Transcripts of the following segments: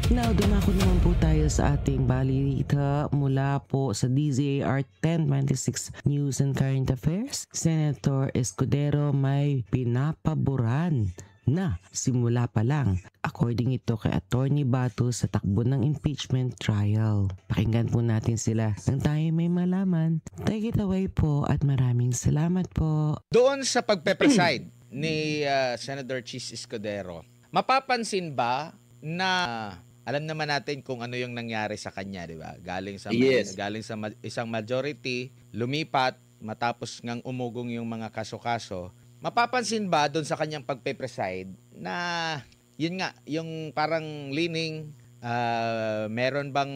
Now, dumako naman po tayo sa ating balita mula po sa DZAR 1026 News and Current Affairs. Senator Escudero may pinapaboran na simula pa lang, according ito kay Attorney Bato sa takbo ng impeachment trial. Pakinggan po natin sila nang tayo may malaman. Take it away po at maraming salamat po. Doon sa pagpe-preside ni Senator Chis Escudero, mapapansin ba na alam naman natin kung ano yung nangyari sa kanya, di ba? Galing sa isang majority, lumipat matapos ngang umugong yung mga kaso-kaso. Mapapansin ba doon sa kanyang pagpe-preside na yun nga, yung parang leaning, meron bang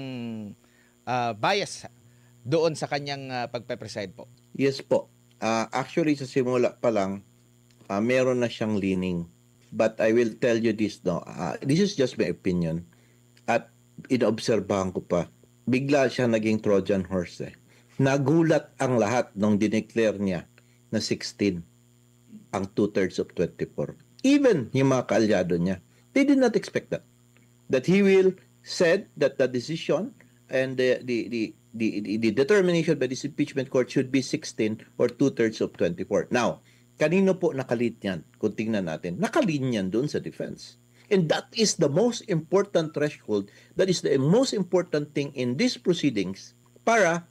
bias doon sa kanyang pagpe-preside po? Yes po. Actually, sa simula pa lang, meron na siyang leaning. But I will tell you this, no? This is just my opinion. At inobserbahan ko pa, bigla siya naging Trojan horse. Nagulat ang lahat nung dineclare niya na 16 ang 2/3 of 24. Even yung mga kaalyado niya, they did not expect that. That he will said that the decision and the determination by this impeachment court should be 16 or 2/3 of 24. Now, kanino po nakalit yan? Kung tingnan natin, nakalin yan doon sa defense. And that is the most important threshold. That is the most important thing in these proceedings para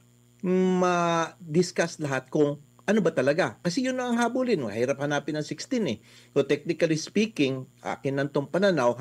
ma-discuss lahat kung ano ba talaga. Kasi yun ang habulin. Mahirap hanapin ng 16 eh. So technically speaking, akin ng tong pananaw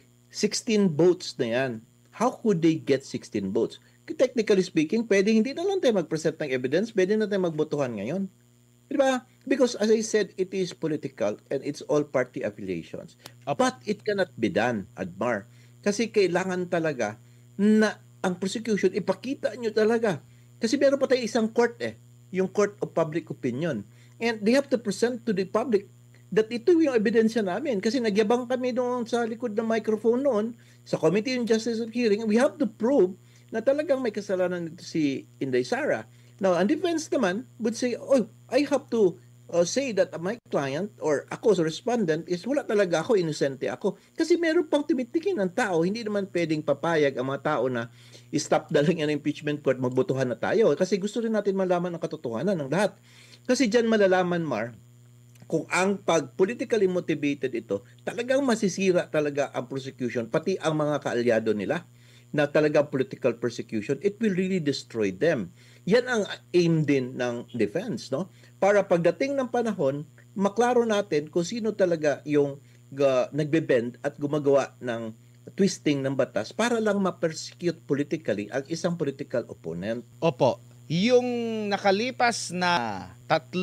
16 votes na yan. How could they get 16 votes? Technically speaking, pwede hindi na lang tayo mag-present ng evidence, pwede na tayo magbotohan ngayon. Diba? Because as I said, it is political and it's all party affiliations. But it cannot be done, Admar. Kasi kailangan talaga na ang prosecution, ipakita nyo talaga. Kasi meron pa tayo isang court yung Court of Public Opinion. And they have to present to the public that ito yung ebidensya namin. Kasi nagyabang kami doon sa likod ng microphone noon, sa Committee on Justice of Hearing, we have to prove na talagang may kasalanan nito si Inday Sara. Now, ang defense naman would say, oh, I have to say that my client or ako as a respondent is wala talaga ako, inosente ako. Kasi meron pang tumitikin ng tao, hindi naman pwedeng papayag ang mga tao na stop na lang ang impeachment court, magbotohan na tayo. Kasi gusto rin natin malaman ang katotohanan ng lahat. Kasi dyan malalaman, Mar, kung ang pag-politically motivated ito, talagang masisira talaga ang prosecution, pati ang mga kaalyado nila na talagang political persecution, it will really destroy them. Yan ang aim din ng defense, no? Para pagdating ng panahon, maklaro natin kung sino talaga yung nagbe-bend at gumagawa ng twisting ng batas para lang ma-persecute politically ang isang political opponent. Opo. Yung nakalipas na 3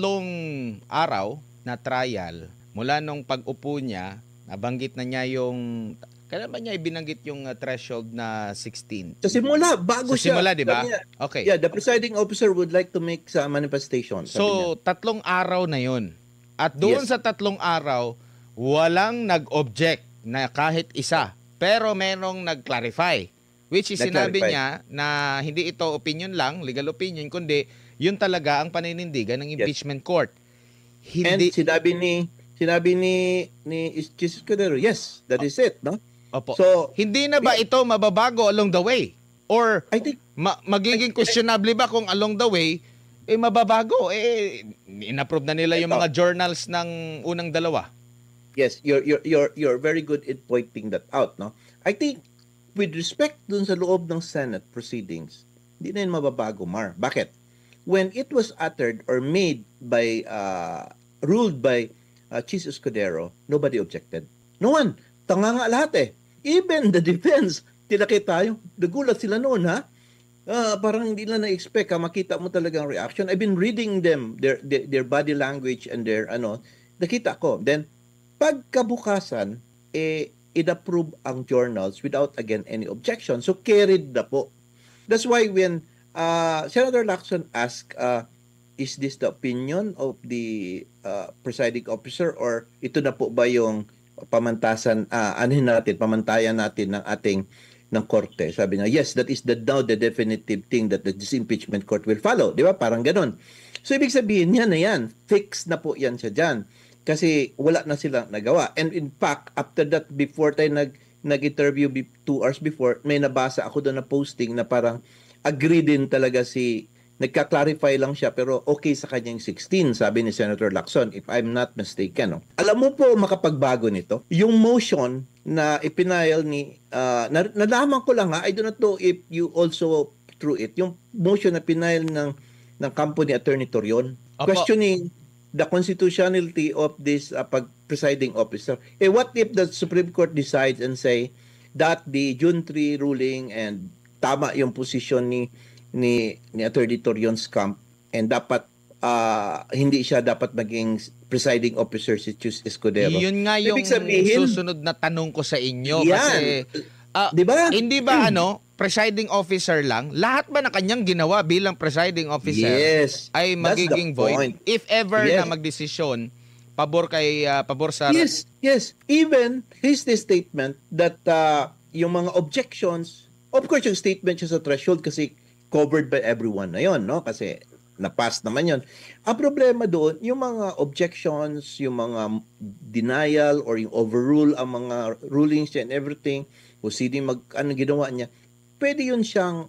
araw na trial, mula nung pag-upo niya, nabanggit na niya yung kailan ba niya ibinanggit yung threshold na 16? Sa simula, bago siya. Sa simula, di ba? Okay. Yeah, the presiding officer would like to make some manifestation. So, 3 araw na yun. At doon sa 3 araw, walang nag-object na kahit isa. Pero merong nag-clarify. Which is sinabi niya na hindi ito opinion lang, legal opinion, kundi yun talaga ang paninindigan ng impeachment court. Hindi, and sinabi ni Chis Escudero, yes, that is it, no? Opo. So, hindi na ba ito mababago along the way? Or I think magiging questionable ba kung along the way mababago? Inapprove na nila yung mga journals ng unang 2. Yes, you're very good in pointing that out, no? I think with respect dun sa loob ng Senate proceedings, hindi na yun mababago, Mar. Bakit? When it was uttered or made by ruled by Chis Escudero, nobody objected. No one. Tanga nga lahat Even the defense, tinakit tayo. Nagulat sila noon, ha? Parang hindi na na-expect, makita mo talagang reaction. I've been reading them, their body language and their, nakita ko. Then, pagkabukasan, in-approve ang journals without, again, any objection. So, carried na po. That's why when Senator Lacson asked, is this the opinion of the presiding officer or ito na po ba yung pamantayan natin ng ating ng korte? Sabi niya, yes, that is now the definitive thing that this impeachment court will follow. Di ba? Parang ganun. So, ibig sabihin yan na yan. Fix na po yan siya dyan. Kasi wala na silang nagawa. And in fact, after that, before tayo nag-interview 2 hours before, may nabasa ako doon na posting na parang agree din talaga nagka-clarify lang siya pero okay sa kanyang 16, sabi ni Senator Lacson, if I'm not mistaken. No? Alam mo po makapagbago nito, yung motion na ipinail nalaman ko lang I do not know if you also through it, yung motion na pinail ng kampo ni Attorney Torion, questioning the constitutionality of this presiding officer. What if the Supreme Court decides and say that the June 3 ruling and tama yung position ni Attorney Torion's camp and dapat hindi siya dapat maging presiding officer si Chus Escudero. Yun nga yung susunod na tanong ko sa inyo. Yan. Kasi diba? Hindi ba presiding officer lang, lahat ba na kanyang ginawa bilang presiding officer ay magiging void? If ever na magdesisyon pabor sa... Yes. Even his statement that yung mga objections, of course yung statement siya sa threshold kasi covered by everyone na yun, no? Kasi na-pass naman yun. Ang problema doon, yung mga objections, yung mga denial or yung overrule ang mga rulings and everything, o sino ginawa niya, pwede yun siyang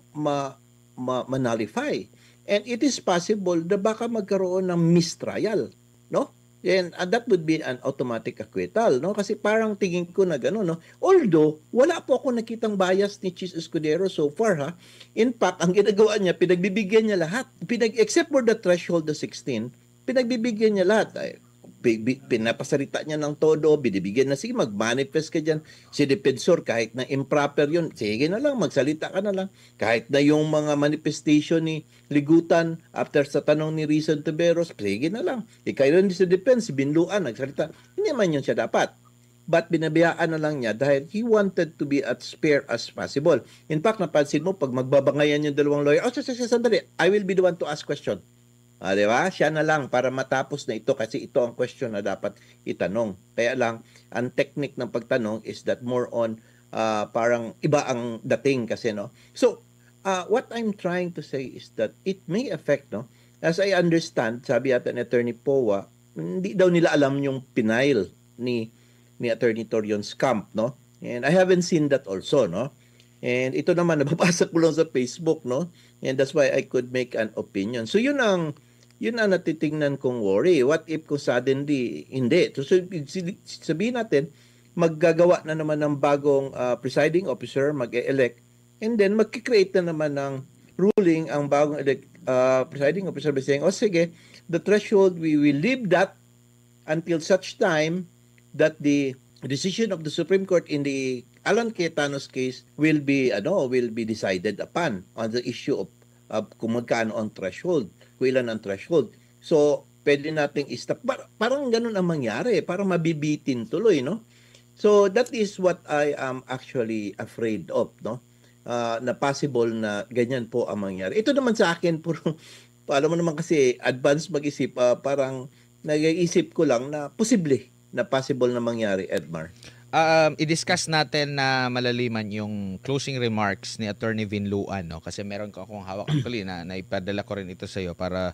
ma-nullify. And it is possible na baka magkaroon ng mistrial, no? And that would be an automatic acquittal, no? Kasi parang tingin ko na gano'n, no? Although, wala po ako nakitang bias ni Chis Escudero so far, ha? In fact, ang ginagawa niya, pinagbibigyan niya lahat. Except for the threshold of 16, pinagbibigyan niya lahat. Pinapasalita niya ng todo, binibigyan na, sige, mag-manifest ka dyan. Si defensor, kahit na improper yun, sige na lang, magsalita ka na lang. Kahit na yung mga manifestation ni Ligutan, after sa tanong ni Rizal Tiberos, sige na lang. Kayo rin sa defense, si Binluan, nagsalita. Hindi man yun siya dapat. But binabiyaan na lang niya dahil he wanted to be as fair as possible. In fact, napansin mo, pag magbabangayan yung dalawang lawyer, sandali, I will be the one to ask question. Diba? Siya na lang para matapos na ito kasi ito ang question na dapat itanong. Kaya lang, ang technique ng pagtanong is that more on parang iba ang dating kasi, no? So, what I'm trying to say is that it may affect, no? As I understand, sabi yata ni Attorney Powa, hindi daw nila alam yung pinail ni Attorney Torion's camp, no? And I haven't seen that also, no? And ito naman, nababasa ko lang sa Facebook, no? And that's why I could make an opinion. So, yun ang natitingnan kong worry. What if kung suddenly, hindi? So, sabihin natin, maggagawa na naman ng bagong presiding officer, mag-elect, and then magkikreate na naman ng ruling ang bagong presiding officer by saying, sige, the threshold, we will leave that until such time that the decision of the Supreme Court in the Alan Cayetano's case will be decided upon on the issue of kung magkano ang threshold, kung ilan ang threshold. So, pwede nating i-stop. Parang ganun ang mangyari, parang mabibitin tuloy, no? So, that is what I am actually afraid of, no? Na possible na ganyan po ang mangyari. Ito naman sa akin, alam mo naman kasi advance mag-isip, parang nag-iisip ko lang na possible na mangyari, Edmar. I-discuss natin na malaliman yung closing remarks ni Attorney Vinluan, no? Kasi meron ko akong hawak actually na ipadala ko rin ito sa iyo para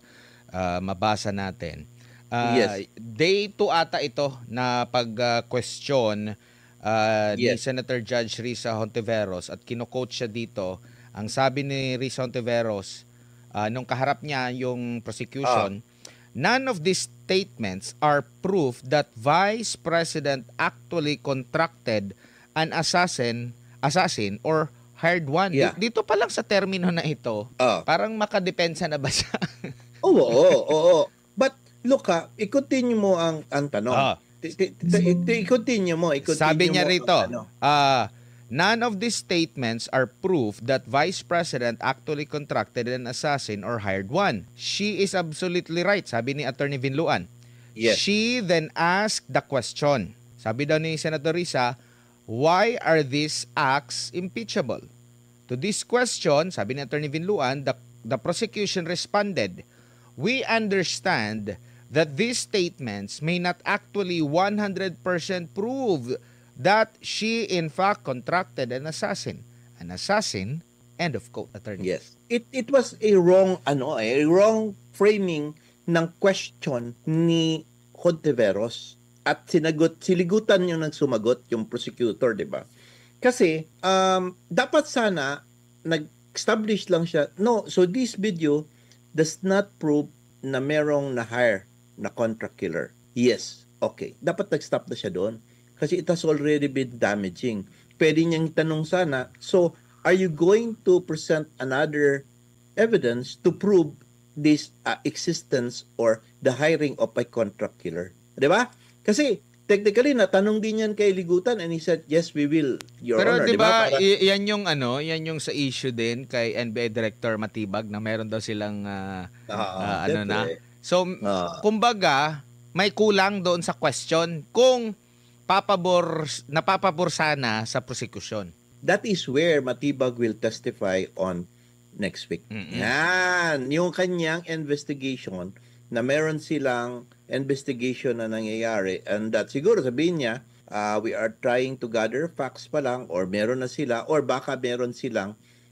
mabasa natin. Yes. Day 2 ata ito na pag-question ni Senator Judge Risa Hontiveros at kino-quote siya dito. Ang sabi ni Risa Hontiveros nung kaharap niya yung prosecution, none of these statements are proof that Vice President actually contracted an assassin or hired one. Yeah. Dito pa lang sa termino na ito, parang makadepensa na ba siya? Oo. But look i-continue mo ang tanong. I-continue mo. Sabi niya rito, none of these statements are proof that Vice President actually contracted an assassin or hired one. She is absolutely right, sabi ni Attorney Vinluan. Yes. She then asked the question. Sabi daw ni Senator Risa, why are these acts impeachable? To this question, sabi ni Attorney Vinluan, the prosecution responded, we understand that these statements may not actually 100% prove that she in fact contracted an assassin. An assassin, end of quote, Attorney. Yes. It was a wrong framing ng question ni Hontiveros at siligutan yung nagsumagot yung prosecutor, 'di ba? Kasi, dapat sana, nag-establish lang siya. No, so this video does not prove na merong na-hire na contract killer. Yes, okay. Dapat nag-stop na siya doon. Kasi it has already been damaging. Pwede niyang tanong sana, so, are you going to present another evidence to prove this existence or the hiring of a contract killer? Diba? Kasi, technically, natanong din yan kay Ligutan and he said, yes, we will, Your Pero Honor. 'di ba, Para, yan yung yan yung sa issue din kay NBA Director Matibag na meron daw silang ano na. syempre. So, kumbaga, may kulang doon sa question kung napapabor sana sa prosecution. That is where Matibag will testify on next week. Yan, yung kanyang investigation na meron silang investigation na nangyayari and that siguro sabihin niya, we are trying to gather facts pa lang or meron na sila or baka meron silang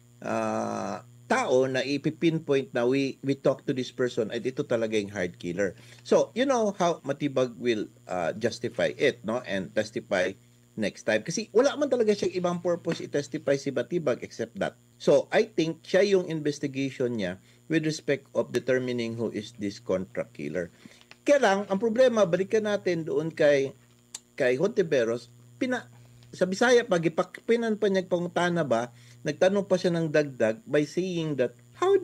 tao na ipipinpoint na we talk to this person at ito talaga yung hard killer. So, you know how Matibag will justify it, no? And testify next time. Kasi wala man talaga siyang ibang purpose i-testify si Matibag except that. So, I think siya yung investigation niya with respect of determining who is this contract killer. Kaya lang, ang problema, balikan natin doon kay Hontiveros, sa Bisaya, pag ipakipinan pa niya pangutana ba, nagtanong pa siya ng dagdag by saying that how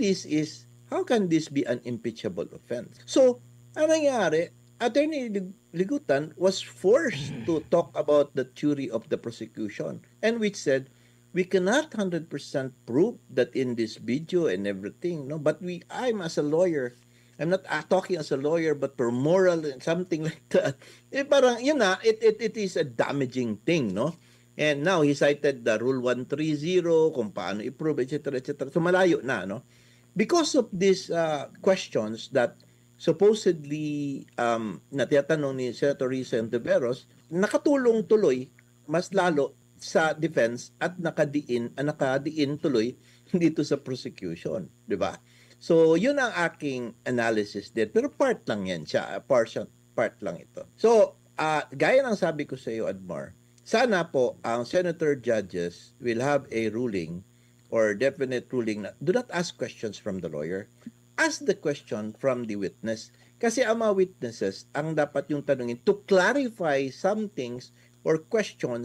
can this be an impeachable offense? So, ang nangyari, Attorney Ligutan was forced to talk about the theory of the prosecution and which said, we cannot 100% prove that in this video and everything, no? But I'm as a lawyer, I'm not talking as a lawyer, but for moral and something like that. Parang, yun na, it is a damaging thing, no? And now, he cited the Rule 130, kung paano i-prove, etc., etc. So, malayo na, no? Because of these questions that supposedly na tinatanong ni Senator Risa Hontiveros, nakatulong tuloy, mas lalo, sa defense at nakadiin tuloy dito sa prosecution, 'di ba? So, yun ang aking analysis din. Pero part lang yan siya, part lang ito. So, gaya ng sabi ko sa iyo, Admar, sana po ang senator judges will have a ruling or definite ruling na do not ask questions from the lawyer. Ask the question from the witness. Kasi ang mga witnesses, ang dapat yung tanungin to clarify some things or question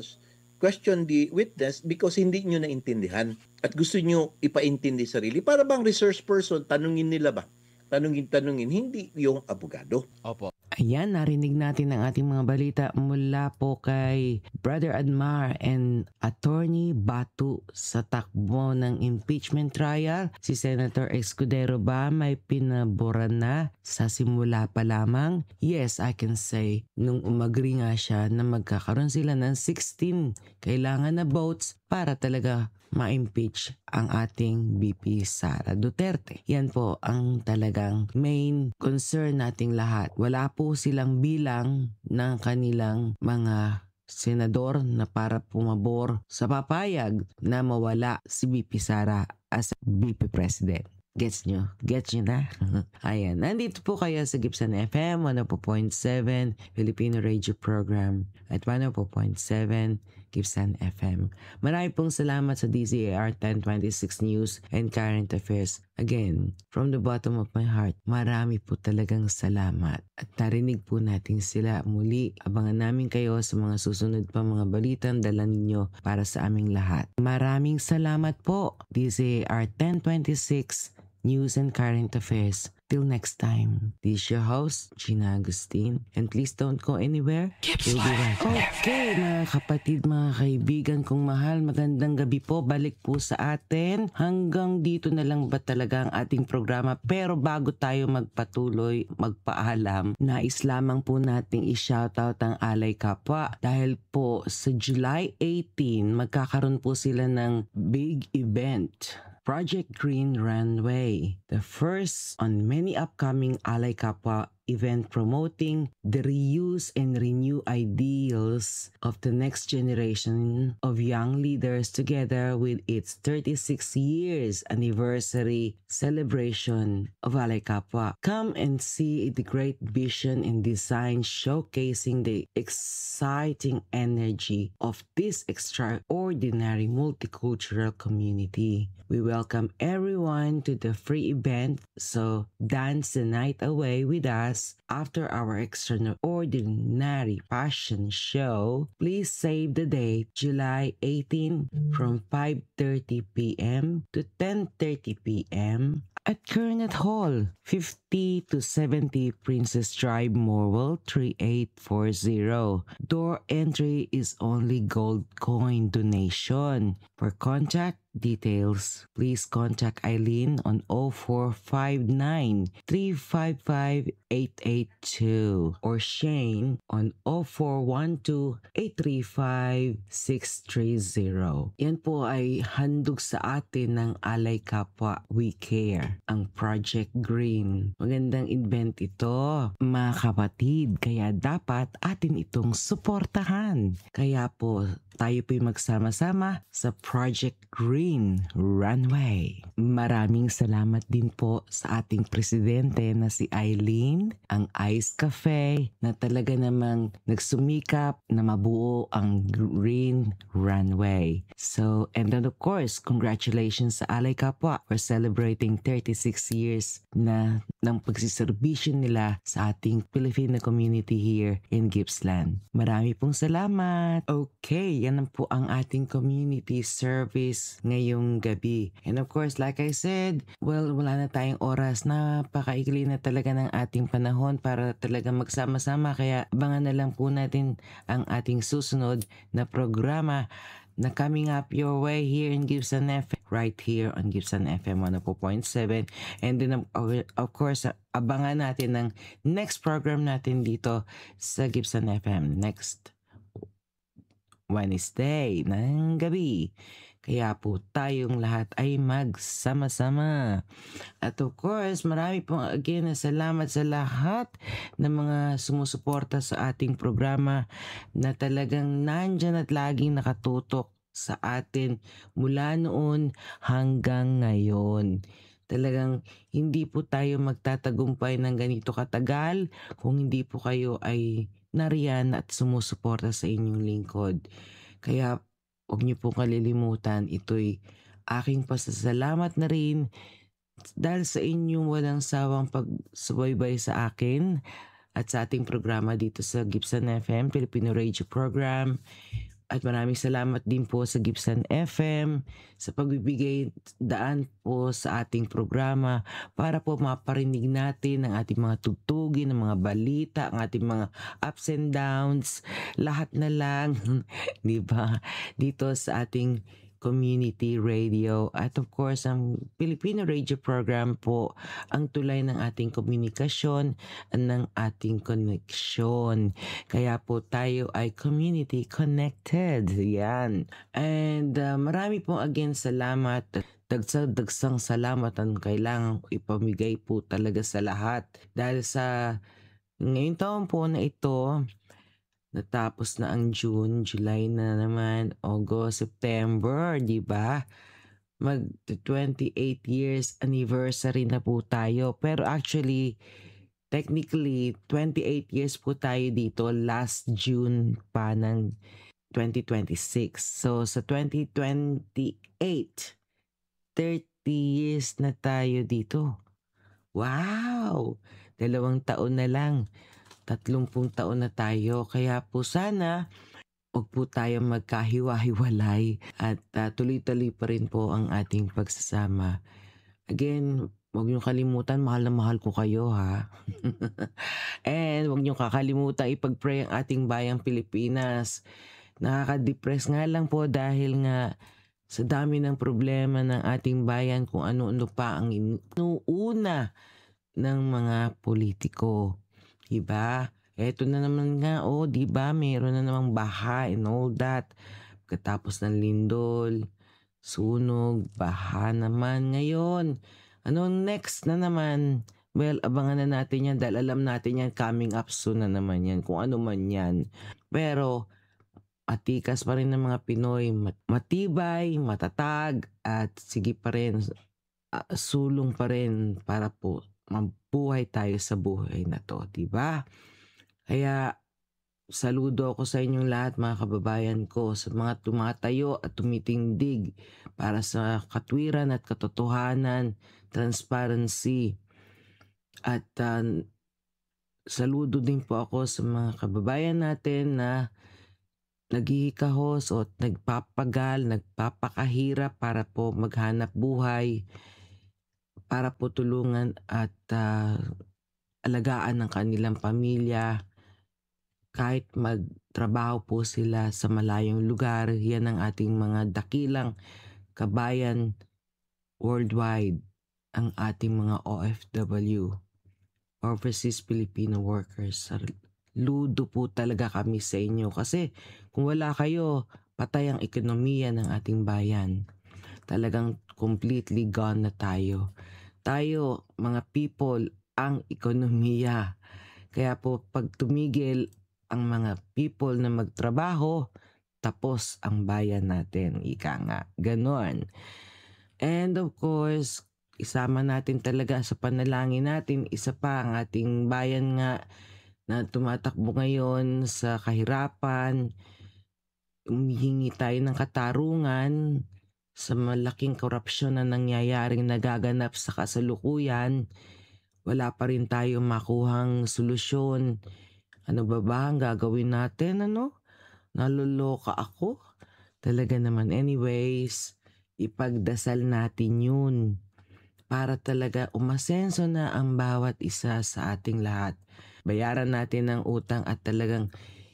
the witness because hindi nyo naintindihan at gusto nyo ipaintindi sarili. Para bang research person, tanungin nila ba? Tanungin, hindi yung abogado. Opo. Ayan, narinig natin ang ating mga balita mula po kay Brother Admar and Attorney Batu sa takbo ng impeachment trial. Si Senator Escudero ba may pinaboran na sa simula pa lamang? Yes, I can say, nung umagri nga siya na magkakaroon sila ng 16 kailangan na votes para talaga ma-impeach ang ating VP Sara Duterte. Yan po ang talagang main concern nating lahat. Wala po silang bilang ng kanilang mga senador na para pumabor sa papayag na mawala si VP Sara as VP President. Gets nyo na? Ayan, nandito po kayo sa Gibson FM 104.7 Filipino Radio Program at 104.7 Gibson FM. Marami pong salamat sa DZAR 1026 News and Current Affairs. Again, from the bottom of my heart, marami po talagang salamat. At narinig po natin sila muli. Abangan namin kayo sa mga susunod pa mga balitang dala ninyo para sa aming lahat. Maraming salamat po. DZAR 1026 News and Current Affairs. Till next time, this is your host, Gina Agustin. And please don't go anywhere. We'll be right back. Okay, mga kapatid, mga kaibigan kong mahal, magandang gabi po. Balik po sa atin. Hanggang dito na lang ba talaga ang ating programa? Pero bago tayo magpatuloy, magpaalam, nais lamang po nating i-shoutout ang Alay Kapwa. Dahil po sa July 18, magkakaroon po sila ng big event. Project Green Runway, the first on many upcoming Alay Kapwa event promoting the reuse and renew ideals of the next generation of young leaders together with its 36 years anniversary celebration of Alay Kapwa. Come and see the great vision and design showcasing the exciting energy of this extraordinary multicultural community. We welcome everyone to the free event, so dance the night away with us after our extraordinary fashion show. Please save the date, July 18 from 5:30 p.m. to 10:30 p.m. at Kernet Hall, 50 to 70 Princess Drive, Morwell 3840. Door entry is only gold coin donation. For contact details, please contact Eileen on 0459 355 882 or Shane on 0412 835 630. Yan po ay handog sa atin ng Alay Kapwa We Care, ang Project Green. Magandang event ito, mga kapatid, kaya dapat atin itong suportahan. Kaya po tayo po'y magsama-sama sa Project Green Runway. Maraming salamat din po sa ating presidente na si Eileen, ang Ice Cafe, na talaga namang nagsumikap na mabuo ang Green Runway. So, and then of course, congratulations sa Alay Kapwa for celebrating 36 years na ng pagsiservisyo nila sa ating Filipino community here in Gippsland. Marami pong salamat. Okay, yan po ang ating community service ngayong gabi. And of course, like I said, well, wala na tayong oras. Napakaikli na talaga ng ating panahon para talaga magsama-sama. Kaya abangan na lang po natin ang ating susunod na programa na coming up your way here in Gibson FM, right here on Gibson FM 104.7. And then of course, abangan natin ng next program natin dito sa Gibson FM next Wednesday ng gabi. Kaya po tayong lahat ay magsama-sama. At of course, marami pong again na salamat sa lahat ng mga sumusuporta sa ating programa na talagang nandyan at laging nakatutok sa atin mula noon hanggang ngayon. Talagang hindi po tayo magtatagumpay ng ganito katagal kung hindi po kayo ay nariyan at sumusuporta sa inyong lingkod. Kaya huwag niyo po kalilimutan, ito'y aking pasasalamat na rin dahil sa inyong walang sawang pagsubaybay sa akin at sa ating programa dito sa Gibson FM, Filipino Radio Program. At maraming salamat din po sa Gibson FM sa pagbibigay daan po sa ating programa para po maparinig natin ang ating mga tugtugin, ang mga balita, ang ating mga ups and downs, lahat na lang, di ba? Dito sa ating community radio. At of course, ang Filipino Radio Program po ang tulay ng ating komunikasyon at ng ating koneksyon. Kaya po tayo ay community connected. Yan. And marami pong again salamat. Dagsang salamat ang kailangan ipamigay po talaga sa lahat. Dahil sa ngayong taon po na ito, natapos na ang June, July na naman, August, September, di ba? Mag 28 years anniversary na po tayo. Pero actually, technically, 28 years po tayo dito last June pa ng 2026. So, sa 2028, 30 years na tayo dito. Wow! 2 taon na lang. 30 taon na tayo. Kaya po sana huwag po tayo magkahiwa-hiwalay at tuloy-tuloy pa rin po ang ating pagsasama. Again, huwag niyong kalimutan, mahal na mahal ko kayo ha. And huwag niyong kakalimutan ipag-pray ang ating bayang Pilipinas. Nakaka-depress nga lang po dahil nga sa dami ng problema ng ating bayan kung ano-ano pa ang inuuna ng mga politiko. Diba? Eto na naman nga, diba? Meron na namang baha and all that. Pagkatapos ng lindol, sunog, baha naman ngayon. Ano next na naman? Well, abangan na natin yan dahil alam natin yan, coming up soon na naman yan, kung ano man yan. Pero, atikas pa rin ng mga Pinoy, matibay, matatag, at sige pa rin, sulong pa rin para po mabuhay tayo sa buhay na to, diba? Kaya, saludo ako sa inyong lahat mga kababayan ko, sa mga tumatayo at tumitindig para sa katwiran at katotohanan, transparency. At saludo din po ako sa mga kababayan natin na naghihikahos o nagpapagal, nagpapakahirap para po maghanap buhay, para po tulungan at alagaan ng kanilang pamilya. Kahit magtrabaho po sila sa malayong lugar, yan ang ating mga dakilang kabayan worldwide, ang ating mga OFW, Overseas Filipino Workers. Ludo po talaga kami sa inyo kasi kung wala kayo, patay ang ekonomiya ng ating bayan. Talagang completely gone na tayo. Tayo, mga people, ang ekonomiya. Kaya po pag tumigil ang mga people na magtrabaho, tapos ang bayan natin, ika nga. Ganon. And of course, isama natin talaga sa panalangin natin, isa pa ang ating bayan nga na tumatakbo ngayon sa kahirapan. Humihingi tayo ng katarungan sa malaking korupsyon na nangyayaring nagaganap sa kasalukuyan. Wala pa rin tayo makuhang solusyon. Ano ba ang gagawin natin? Naluloka ako? Talaga naman. Anyways, ipagdasal natin yun para talaga umasenso na ang bawat isa sa ating lahat. Bayaran natin ang utang at talagang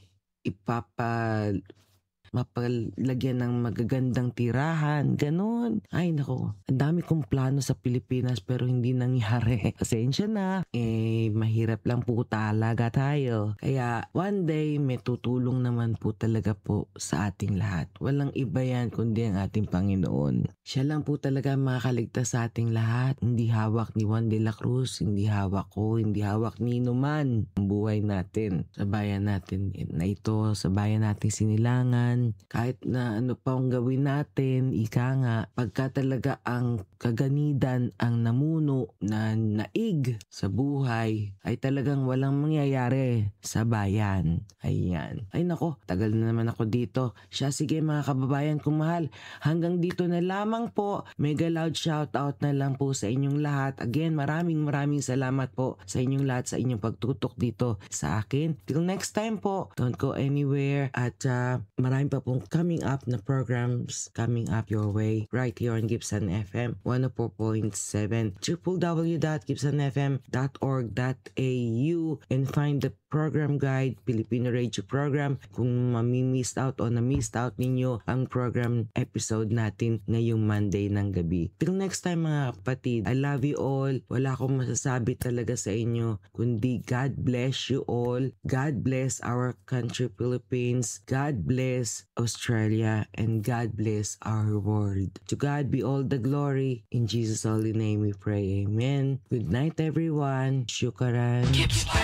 mapalagyan ng magagandang tirahan, ganon. Ay nako, ang dami kong plano sa Pilipinas pero hindi nangyari. Pasensya na, mahirap lang po talaga tayo. Kaya one day may tutulong naman po talaga po sa ating lahat. Walang iba yan kundi ang ating Panginoon. Siya lang po talaga makakaligtas sa ating lahat. Hindi hawak ni Juan de la Cruz, hindi hawak ko, hindi hawak ni Numan. Ang buhay natin sa bayan natin na ito, sa bayan nating Sinilangan. Kahit na ano pa ang gawin natin, ika nga, pagka talaga ang kaganidan ang namuno na naig sa buhay, ay talagang walang mangyayari sa bayan. Ayan. Ay nako, tagal na naman ako dito. Sige mga kababayan kong mahal, hanggang dito na lamang po. Mega loud shoutout na lang po sa inyong lahat. Again, maraming salamat po sa inyong lahat sa inyong pagtutok dito sa akin. Till next time po, don't go anywhere at marami pa pong coming up na programs coming up your way right here on Gibson FM 104.7 www.gibsonfm.org.au and find the program guide, Filipino Radio program kung mami-missed out o na-missed out ninyo ang program episode natin ngayong Monday ng gabi. Till next time mga kapatid, I love you all. Wala akong masasabi talaga sa inyo kundi God bless you all. God bless our country Philippines. God bless Australia and God bless our world. To God be all the glory. In Jesus' holy name we pray. Amen. Good night everyone. Shukran.